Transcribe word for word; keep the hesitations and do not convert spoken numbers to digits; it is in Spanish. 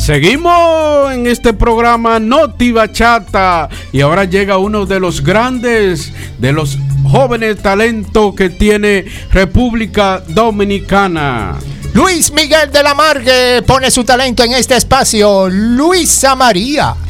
Seguimos en este programa Noti Bachata y ahora llega uno de los grandes, de los jóvenes talentos que tiene República Dominicana. Luis Miguel de la Margue pone su talento en este espacio. Luisa María.